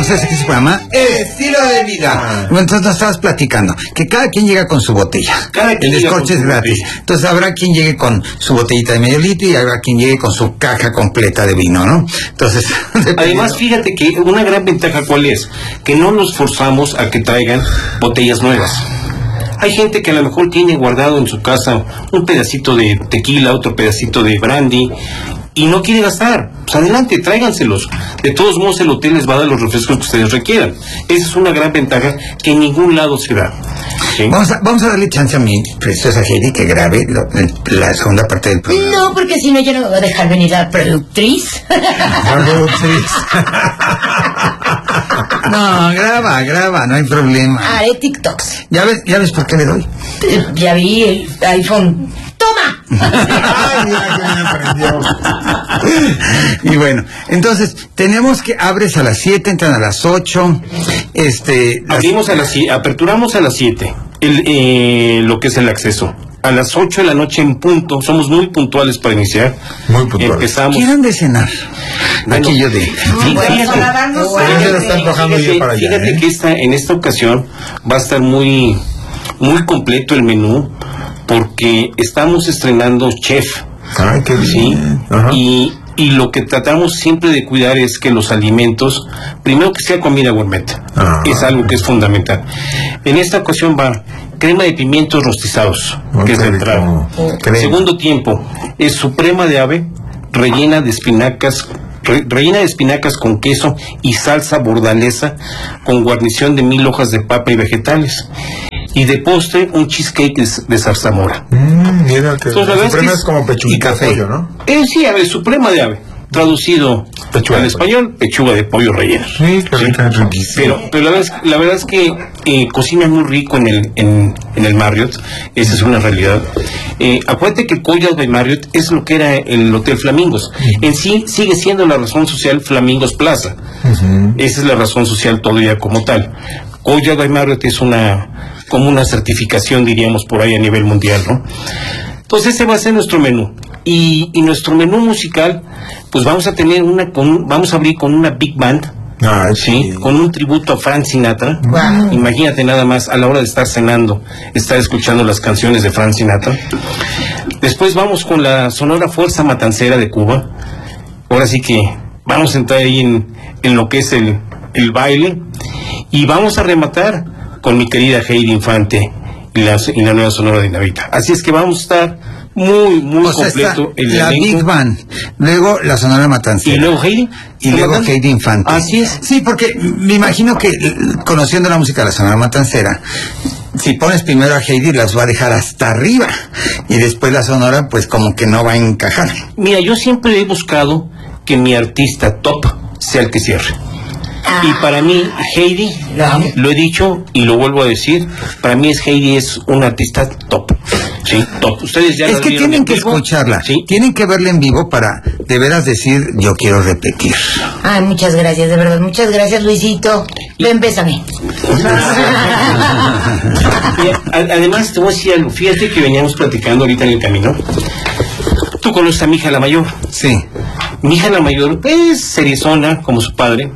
Entonces, ¿qué se llama? Estilo de vida. Entonces nos estabas platicando que cada quien llega con su botella. El descorche es gratis. Entonces habrá quien llegue con su botellita de medio litro y habrá quien llegue con su caja completa de vino, ¿no? Entonces, además, fíjate que una gran ventaja, ¿cuál es? Que no los forzamos a que traigan botellas nuevas. Hay gente que a lo mejor tiene guardado en su casa un pedacito de tequila, otro pedacito de brandy, y no quiere gastar. Pues adelante, tráiganselos. De todos modos, el hotel les va a dar los refrescos que ustedes requieran. Esa es una gran ventaja que en ningún lado se da. ¿Sí? Vamos a darle chance a mi preciosa Heidi que grabe la segunda parte del programa. No, porque si no, yo no me voy a dejar venir a la productriz. No, graba, no hay problema. Haré TikToks. ¿Ya ves por qué le doy? Ya vi el iPhone. ¡Toma! Ay, mira que me aprendió. Y bueno, entonces, tenemos que abres a las 7, entran a las 8. Aperturamos a las 7, lo que es el acceso. A las 8 de la noche en punto, somos muy puntuales para iniciar. Muy puntuales. Empezamos. ¿Qué eran de cenar? Bueno, aquí yo de... Fíjate que en esta ocasión va a estar muy, muy completo el menú, porque estamos estrenando chef. Ay, qué bien. ¿Sí? Y lo que tratamos siempre de cuidar es que los alimentos, primero que sea comida gourmet, es algo que es fundamental. En esta ocasión va crema de pimientos rostizados, que es la entrada. Segundo tiempo es suprema de ave, rellena de espinacas con queso y salsa bordalesa con guarnición de 1000 hojas de papa y vegetales. Y de postre, un cheesecake de zarzamora. Mira que la suprema es como pechuga de pollo, ¿no? Sí, suprema de ave. Traducido al español, pechuga de pollo rellena. Sí, riquísimo. Pero la verdad es que cocina muy rico en el Marriott. Esa es una realidad. Acuérdate que Courtyard by Marriott es lo que era el Hotel Flamingos. En sí sigue siendo la razón social Flamingos Plaza. Esa es la razón social todavía como tal. Courtyard by Marriott es como una certificación, diríamos, por ahí a nivel mundial, ¿no? Entonces ese va a ser nuestro menú. Y nuestro menú musical, pues vamos a abrir con una big band, ¿sí? Con un tributo a Frank Sinatra. Wow. Imagínate nada más, a la hora de estar cenando, estar escuchando las canciones de Frank Sinatra. Después vamos con la Sonora Fuerza Matancera de Cuba. Ahora sí que vamos a entrar ahí en lo que es el baile. Y vamos a rematar con mi querida Heidi Infante y la nueva Sonora Dinamita. Así es que vamos a estar muy completo la Big Band, luego la Sonora Matancera y luego Heidi Heidi Infante. Así es. Sí, porque me imagino que conociendo la música de la Sonora Matancera, si pones primero a Heidi las va a dejar hasta arriba y después la Sonora pues como que no va a encajar. Mira, yo siempre he buscado que mi artista top sea el que cierre. Y para mí, Heidi, lo he dicho y lo vuelvo a decir, para mí Heidi es una artista top. Sí, top. Ustedes ya es que tienen que escucharla, ¿sí? Tienen que verla en vivo para de veras decir, yo quiero repetir. Ay, muchas gracias, de verdad, muchas gracias, Luisito. Ven, bésame. Además, te voy a decir algo, fíjate que veníamos platicando ahorita en el camino. Tú conoces a mi hija la mayor. Sí. Mi hija la mayor es seriezona, como su padre.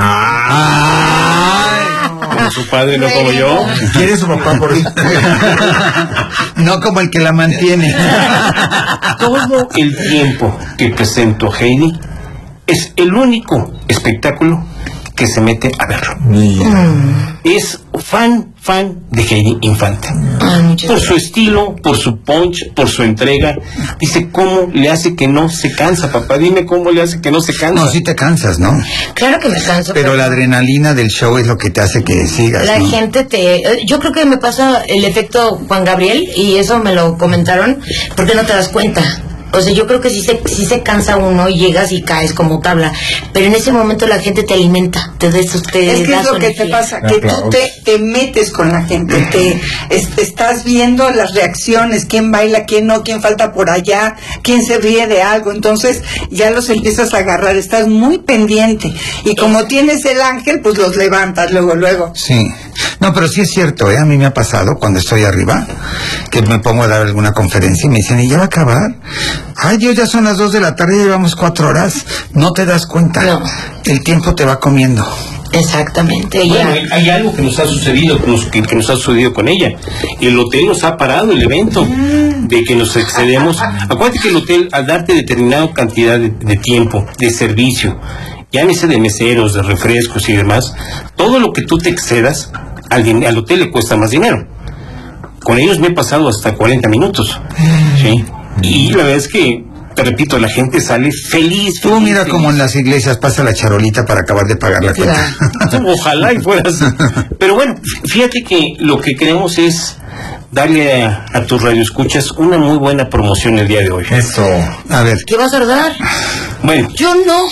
Como su padre, no como yo. ¿Quién es su papá por eso? No como el que la mantiene. Todo el tiempo que presento a Heidi es el único espectáculo que se mete a verlo. Es fan de Heidi Infante. Por su estilo, por su punch, por su entrega. Dice, ¿cómo le hace que no se cansa, papá? Dime cómo le hace que no se cansa. No, sí te cansas, ¿no? Claro que me canso. Pero la adrenalina del show es lo que te hace que sigas, la ¿no? gente yo creo que me pasa el efecto Juan Gabriel, y eso me lo comentaron, porque no te das cuenta. O sea, yo creo que sí se cansa uno y llegas y caes como tabla, pero en ese momento la gente te alimenta, te es que es lo que te pasa, que tú te metes con la gente, estás viendo las reacciones, quién baila, quién no, quién falta por allá, quién se ríe de algo, entonces ya los empiezas a agarrar, estás muy pendiente, y como tienes el ángel, pues los levantas luego. Sí, no, pero sí es cierto, a mí me ha pasado cuando estoy arriba, que me pongo a dar alguna conferencia y me dicen, ¿y ya va a acabar? Ay, Dios, ya son las 2 de la tarde, llevamos 4 horas. No te das cuenta. No. El tiempo te va comiendo. Exactamente. Bueno, hay algo que nos ha sucedido, que nos ha sucedido con ella. El hotel nos ha parado el evento de que nos excedemos. Acuérdate que el hotel, al darte determinada cantidad de tiempo, de servicio, llámese de meseros, de refrescos y demás, todo lo que tú te excedas, al hotel le cuesta más dinero. Con ellos me he pasado hasta 40 minutos. ¿Sí? Y la verdad es que, te repito, la gente sale feliz. Tú mira como en las iglesias pasa la charolita para acabar de pagar la cuenta. Ojalá y fuera así. Pero bueno, fíjate que lo que queremos es darle a tus radioescuchas una muy buena promoción el día de hoy. Eso. A ver. ¿Qué vas a dar? Bueno. Yo no.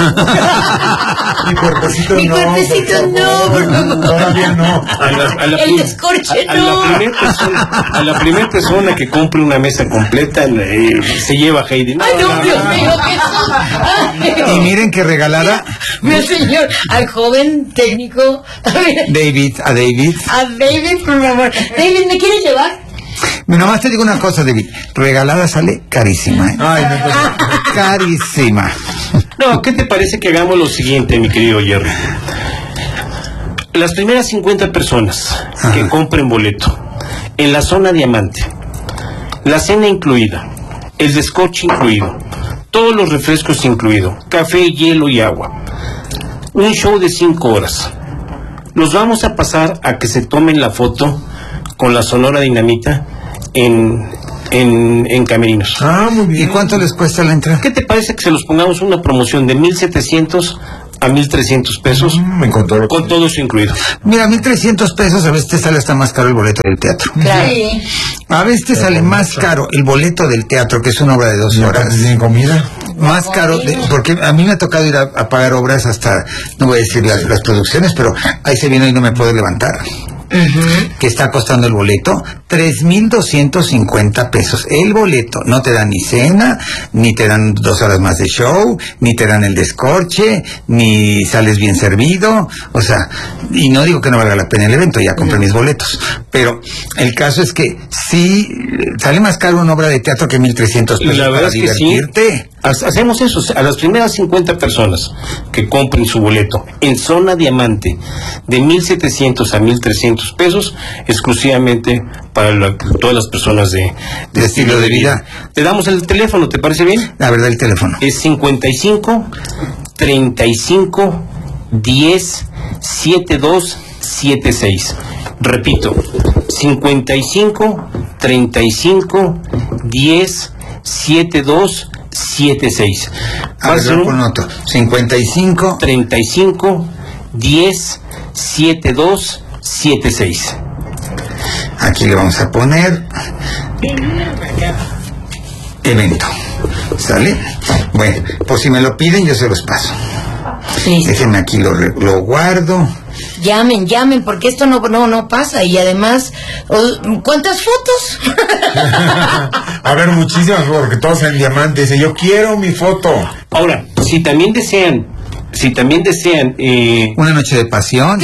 Mi cuerpecito Mi cuerpecito no, por favor. Todavía no. El descorche no. A la primera persona que compre una mesa completa se lleva Heidi. Ay, no, Dios mío, ¿qué es? Y miren que regalada. Mi señor, al joven técnico. A David. A David, por favor. David, ¿me quieres llevar? Nomás te digo una cosa, David. Regalada sale carísima, ¿eh? Ay, no, carísima. No, ¿qué te parece que hagamos lo siguiente, mi querido Jerry? Las primeras 50 personas que compren boleto en la zona diamante, la cena incluida, el descorche incluido, todos los refrescos incluidos, café, hielo y agua, un show de 5 horas. Los vamos a pasar a que se tomen la foto con la Sonora Dinamita en Camerinos. Muy bien. ¿Y cuánto les cuesta la entrada? ¿Qué te parece que se los pongamos una promoción de 1,700 a 1,300 pesos? Con todo eso incluido. Mira, 1,300 pesos a veces te sale hasta más caro el boleto del teatro. Claro. A veces te sale más caro el boleto del teatro, que es una obra de 2 horas. ¿Sin comida? Más caro, porque a mí me ha tocado ir a pagar obras hasta, no voy a decir las producciones, pero ahí se viene y no me puedo levantar. Que está costando el boleto 3,250 pesos. El boleto, no te dan ni cena, ni te dan 2 horas más de show, ni te dan el descorche, ni sales bien servido, o sea, y no digo que no valga la pena el evento, ya compré mis boletos, pero el caso es que sí sale más caro una obra de teatro que 1,300 pesos. La verdad para es que divertirte. sí. Hacemos eso, a las primeras 50 personas que compren su boleto en zona diamante de 1,700 a 1,300 pesos, exclusivamente para todas las personas de estilo de vida. Te damos el teléfono, ¿te parece bien? La verdad, el teléfono es 55 35 10 72 76. Repito, 55 35 10 72 76. A ver, con otro. 55 35 10 72 76. Aquí le vamos a poner evento. ¿Sale? Bueno, por si me lo piden, yo se los paso. Sí. Déjenme aquí, lo guardo. Llamen, porque esto no pasa. Y además, ¿cuántas fotos? A ver, muchísimas, porque todos en diamante dicen, yo quiero mi foto. Ahora, si también desean una noche de pasión,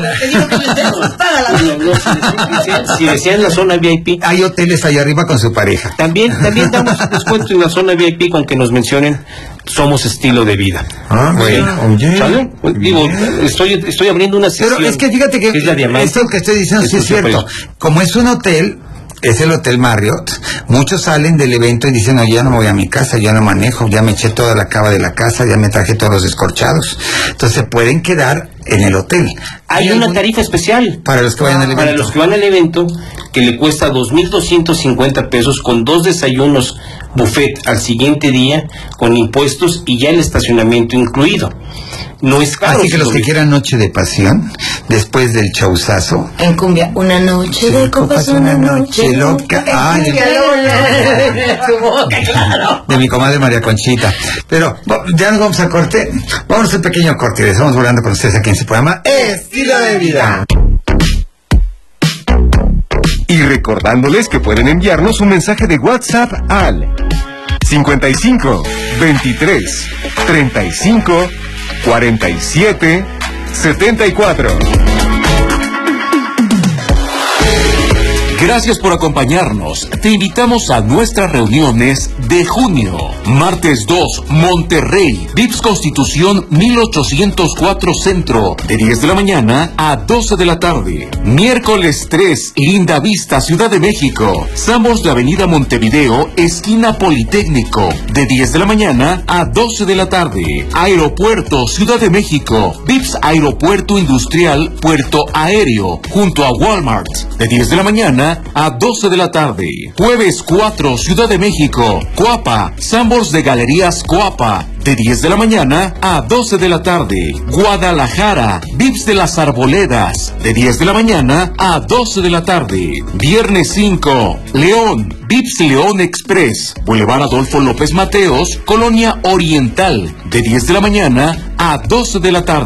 si desean la zona VIP, hay hoteles allá arriba con su pareja. También damos descuento en la zona VIP con que nos mencionen Somos Estilo de Vida. Bueno, oye. ¿Sale? Digo, estoy abriendo una sección. Pero es que fíjate que esto que estoy diciendo sí es cierto. Como es un hotel, es el Hotel Marriott, muchos salen del evento y dicen, no, ya no me voy a mi casa, ya no manejo, ya me eché toda la cava de la casa, ya me traje todos los descorchados. Entonces pueden quedar en el hotel. Hay una tarifa especial para los que vayan al evento. Para los que van al evento, que le cuesta 2,250 pesos con 2 desayunos buffet al siguiente día, con impuestos y ya el estacionamiento incluido. No es caro. Así que los que quieran noche de pasión, después del showzazo. En cumbia, una noche de copas, una noche loca. Ay, tu boca, claro. De mi comadre María Conchita. Pero ya nos vamos a corte. Vamos a hacer un pequeño corte y estamos volando con ustedes aquí en su programa Estilo de Vida. Y recordándoles que pueden enviarnos un mensaje de WhatsApp al 55 23 35 47 74. Gracias por acompañarnos. Te invitamos a nuestras reuniones de junio. Martes 2, Monterrey, VIPS Constitución 1804 Centro, de 10 de la mañana a 12 de la tarde. Miércoles 3, Linda Vista, Ciudad de México, Sambors de Avenida Montevideo, esquina Politécnico, de 10 de la mañana a 12 de la tarde. Aeropuerto, Ciudad de México, VIPS Aeropuerto Industrial, Puerto Aéreo, junto a Walmart, de 10 de la mañana a 12 de la tarde. Jueves 4, Ciudad de México, Coapa, Sambors de Galerías Coapa, de 10 de la mañana a 12 de la tarde. Guadalajara, VIPS de las Arboledas, de 10 de la mañana a 12 de la tarde. Viernes 5, León, VIPS León Express, Boulevard Adolfo López Mateos, Colonia Oriental, de 10 de la mañana a 12 de la tarde.